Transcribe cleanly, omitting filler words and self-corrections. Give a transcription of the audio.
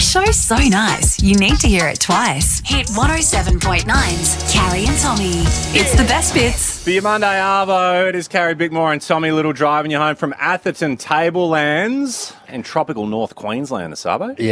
show's so nice, you need to hear it twice. Hit 107.9's Carrie and Tommy. It's the best bits. For your Monday Arvo, it is Carrie Bickmore and Tommy Little driving you home from Atherton Tablelands in tropical North Queensland, the Sabo.